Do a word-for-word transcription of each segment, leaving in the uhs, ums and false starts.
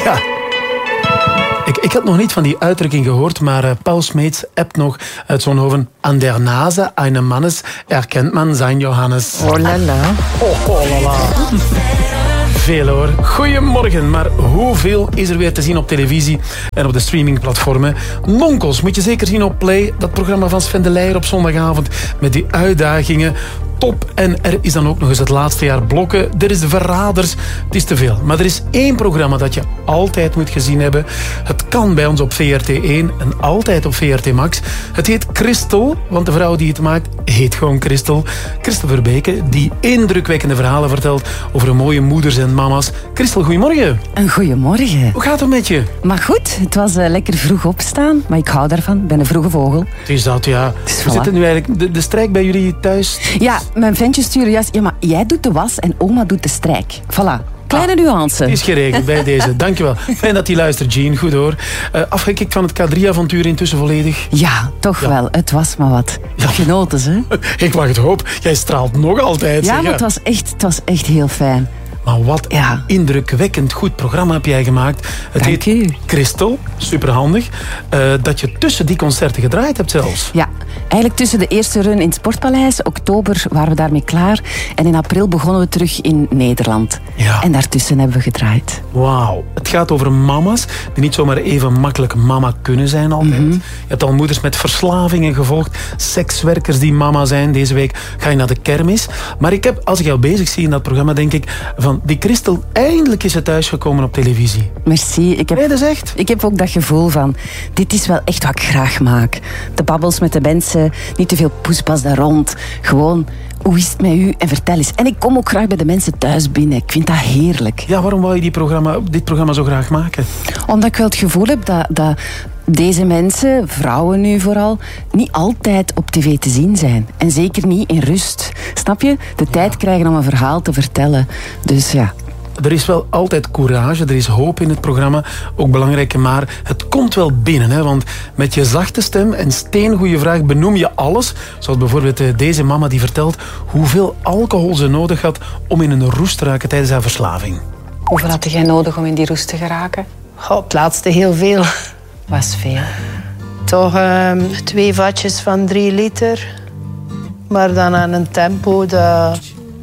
Ja. Ik, ik had nog niet van die uitdrukking gehoord, maar uh, Paul Smeets appt nog uit Zonhoven. An der Nase eines Mannes erkent man zijn Johannes. Oh la la. Oh, oh la la. Veel hoor. Goedemorgen, maar hoeveel is er weer te zien op televisie en op de streamingplatformen? Nonkels moet je zeker zien op Play, dat programma van Sven de Leijer op zondagavond met die uitdagingen. Top. En er is dan ook nog eens het laatste jaar blokken. Er is de Verraders. Het is te veel. Maar er is één programma dat je altijd moet gezien hebben. Het kan bij ons op V R T één en altijd op V R T Max. Het heet Christel, want de vrouw die het maakt heet gewoon Christel. Christel Verbeke, die indrukwekkende verhalen vertelt over een mooie moeders en mama's. Christel, goedemorgen. Een goedemorgen. Hoe gaat het met je? Maar goed, het was uh, lekker vroeg opstaan, maar ik hou daarvan. Ik ben een vroege vogel. Het is dat, ja. Dus Hoe voilà. zit het nu eigenlijk? De, de strijk bij jullie thuis? Ja, mijn ventje stuurde juist, ja, maar jij doet de was en oma doet de strijk. Voilà. Kleine ah, nuance. Het is geregeld bij deze. Dankjewel. Fijn dat hij luistert, Jean. Goed hoor. Uh, afgekikt van het K drie avontuur intussen volledig? Ja, toch ja. wel. Het was maar wat. Ja. Genoten, hè? Ik mag het hoop. Jij straalt nog altijd. Ja, zeg, maar het was, echt, het was echt heel fijn. Maar wat ja. een indrukwekkend goed programma heb jij gemaakt. Het Dank heet u. Christel. Superhandig. Uh, dat je tussen die concerten gedraaid hebt zelfs. Ja, eigenlijk tussen de eerste run in het Sportpaleis. Oktober waren we daarmee klaar. En in april begonnen we terug in Nederland. Ja. En daartussen hebben we gedraaid. Wauw. Het gaat over mama's die niet zomaar even makkelijk mama kunnen zijn altijd. Mm-hmm. Je hebt al moeders met verslavingen gevolgd. Sekswerkers die mama zijn. Deze week ga je naar de kermis. Maar ik heb, als ik jou bezig zie in dat programma, denk ik van die Christel, eindelijk is ze thuisgekomen op televisie. Merci. Ik heb, nee, dat is echt. Ik heb ook dat gevoel van, dit is wel echt wat ik graag maak. De babbels met de mensen, niet te veel poespas daar rond. Gewoon, hoe is het met u? En vertel eens. En ik kom ook graag bij de mensen thuis binnen. Ik vind dat heerlijk. Ja, waarom wou je die programma, dit programma zo graag maken? Omdat ik wel het gevoel heb dat... dat deze mensen, vrouwen nu vooral, niet altijd op tv te zien zijn. En zeker niet in rust. Snap je? De ja. tijd krijgen om een verhaal te vertellen. Dus ja. Er is wel altijd courage, er is hoop in het programma. Ook belangrijk, maar het komt wel binnen. Hè? Want met je zachte stem en steengoeie vraag benoem je alles. Zoals bijvoorbeeld deze mama die vertelt hoeveel alcohol ze nodig had om in een roes te raken tijdens haar verslaving. Hoeveel had jij nodig om in die roes te geraken? Oh, het laatste heel veel. Was veel. Toch um, twee vatjes van drie liter. Maar dan aan een tempo dat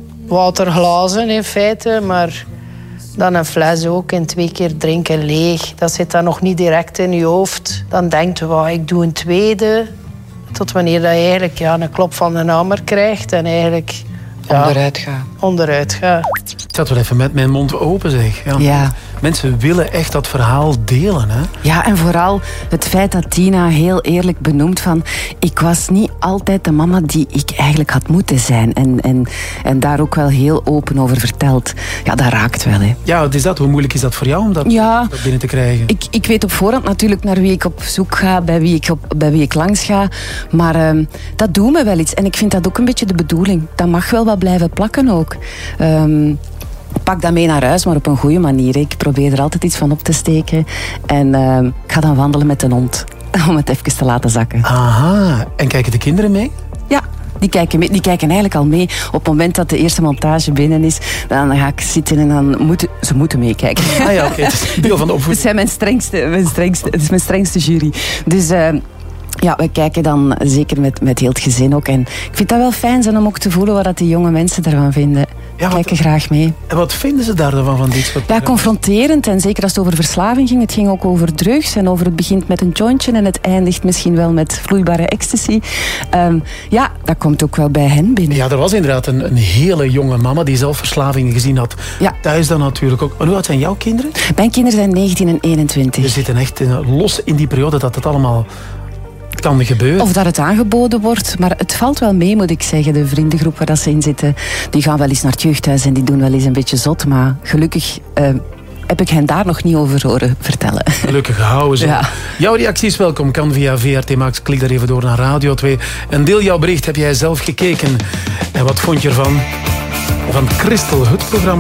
waterglazen in feite. Maar dan een fles ook en twee keer drinken leeg. Dat zit dan nog niet direct in je hoofd. Dan denkt je, wow, ik doe een tweede. Tot wanneer dat je eigenlijk ja, een klop van de hamer krijgt. En eigenlijk ja, onderuit gaat. Onderuit gaat. Ik zat wel even met mijn mond open, zeg. Ja. Ja. Mensen willen echt dat verhaal delen, hè? Ja, en vooral het feit dat Tina heel eerlijk benoemt van... Ik was niet altijd de mama die ik eigenlijk had moeten zijn. En, en, en daar ook wel heel open over vertelt. Ja, dat raakt wel, hè. Ja, wat is dat? Hoe moeilijk is dat voor jou om dat, ja, dat binnen te krijgen? Ik, ik weet op voorhand natuurlijk naar wie ik op zoek ga, bij wie ik, op, bij wie ik langs ga. Maar um, dat doet me wel iets. En ik vind dat ook een beetje de bedoeling. Dat mag wel wat blijven plakken ook. Um, Pak dat mee naar huis, maar op een goede manier. Ik probeer er altijd iets van op te steken. En uh, ik ga dan wandelen met een hond. Om het even te laten zakken. Aha. En kijken de kinderen mee? Ja, die kijken, mee, die kijken eigenlijk al mee. Op het moment dat de eerste montage binnen is, dan ga ik zitten en dan moeten ze moeten meekijken. Ah ja, oké. Okay. Het is deel van de opvoeding. Het zijn mijn strengste, mijn strengste, het is mijn strengste jury. Dus... Uh, Ja, we kijken dan zeker met, met heel het gezin ook. En ik vind dat wel fijn zijn om ook te voelen wat die jonge mensen ervan vinden. Ja, wat, kijken graag mee. En wat vinden ze daar dan van dit soort Ja, confronterend. En zeker als het over verslaving ging. Het ging ook over drugs. En over het begint met een jointje. En het eindigt misschien wel met vloeibare ecstasy. Um, ja, dat komt ook wel bij hen binnen. Ja, er was inderdaad een, een hele jonge mama die zelf verslavingen gezien had. Ja. Thuis dan natuurlijk ook. En hoe oud zijn jouw kinderen? Mijn kinderen zijn negentien en eenentwintig. Ze zitten echt in, los in die periode dat het allemaal... kan gebeuren. Of dat het aangeboden wordt. Maar het valt wel mee, moet ik zeggen. De vriendengroep waar dat ze in zitten, die gaan wel eens naar het jeugdhuis en die doen wel eens een beetje zot. Maar gelukkig uh, heb ik hen daar nog niet over horen vertellen. Gelukkig, houden ze. Ja. Jouw reactie is welkom. Kan via V R T Max. Klik daar even door naar Radio twee. En deel jouw bericht. Heb jij zelf gekeken? En wat vond je ervan? Van Christel, het programma.